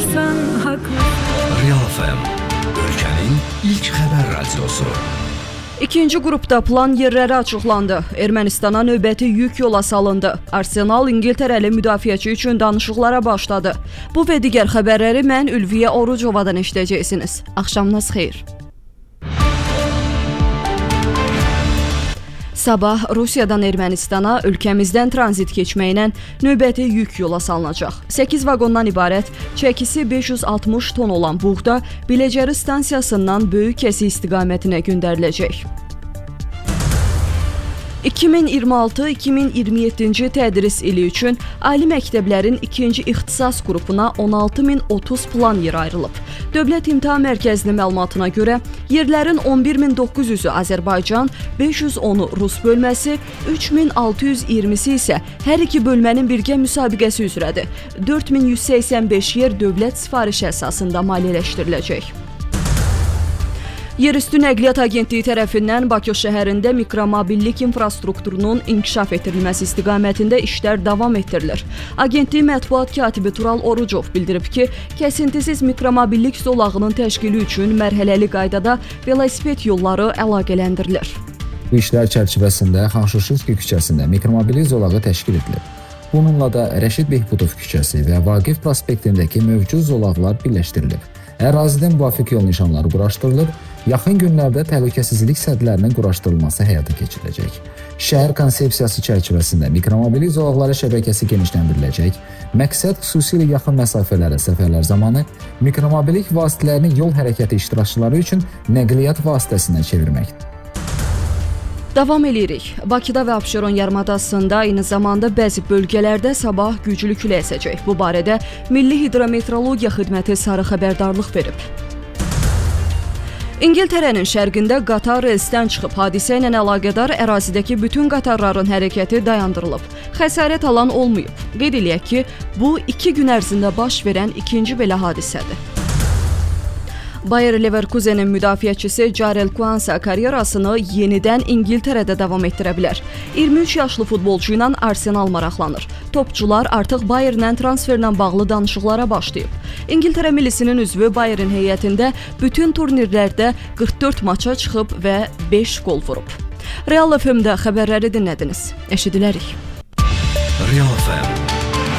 Haklısın, haklısın. Real FM, ölkənin ilk xəbər radiosu. İkinci qrupda plan yerləri açıqlandı. Ermənistana növbəti yük yola salındı. Arsenal İngiltərəli müdafiəçi üçün danışıqlara başladı. Bu və digər xəbərləri mən Ülviyə Orucovadan eşidəcəksiniz. Axşamınız xeyir. Sabah Rusiyadan Ermənistana ölkəmizdən tranzit keçməklə növbəti yük yola salınacaq. 8 vaqondan ibarət çəkisi 560 ton olan buğda Biləcəri stansiyasından Böyük Kəsi istiqamətinə göndəriləcək. 2026-2027-ci tədris ili üçün ali məktəblərin ikinci ixtisas qrupuna 16.030 plan yer ayrılıb. Dövlət İmtahan Mərkəzinin məlumatına görə yerlərin 11.900-ü Azərbaycan, 510-u Rus bölməsi, 3.620-si isə hər iki bölmənin birgə müsabiqəsi üzrədir. 4.185 yer dövlət sifarişi əsasında maliyyələşdiriləcək. Yerüstü Nəqliyyat Agentliyi tərəfindən Bakı şəhərində mikromobillik infrastrukturunun inkişaf etdirilməsi istiqamətində işlər davam etdirilir. Agentlik mətbuat katibi Tural Orucov bildirib ki, kəsintisiz mikromobillik zolağının təşkili üçün mərhələli qaydada velosiped yolları əlaqələndirilir. Bu işlər çərçivəsində Xanşuşevski küçəsində mikromobillik zolağı təşkil edilib. Bununla da Rəşid Behbudov küçəsi və Vaqif prospektindəki mövcud zolaqlar birləşdirilib. Ərazidə müvafiq yol nişanları quraşdırılıb, yaxın günlərdə təhlükəsizlik sədlərinin quraşdırılması həyata keçiriləcək. Şəhər konsepsiyası çərçivəsində mikromobillik zolaqları şəbəkəsi genişləndiriləcək. Məqsəd xüsusilə yaxın məsafələrə səfərlər zamanı mikromobillik vasitələrini yol hərəkəti iştirakçıları üçün nəqliyyat vasitəsinə çevirməkdir. Davam edirik. Bakıda və Abşeron yarımadasında eyni zamanda bəzi bölgələrdə sabah güclü külək əsəcək. Bu barədə Milli Hidrometeorologiya Xidməti sarı xəbərdarlıq verib. İngiltərənin şərqində qatar relsdən çıxıb. Hadisə ilə əlaqədar ərazidəki bütün qatarların hərəkəti dayandırılıb. Xəsarət alan olmayıb. Qeyd eləyək ki, bu 2 gün ərzində baş verən ikinci belə hadisədir. Bayer Leverkusenin müdafiəçisi Jarell Quansah karyerasını yenidən İngiltərədə davam etdirə bilər. 23 yaşlı futbolçu ilə Arsenal maraqlanır. Topçular artıq Bayerlə transferlə bağlı danışıqlara başlayıb. İngiltərə millisinin üzvü Bayerin heyətində bütün turnirlərdə 44 maça çıxıb və 5 qol vurub. Real FM-də xəbərləri dinlədiniz. Eşidilərik. Real FM.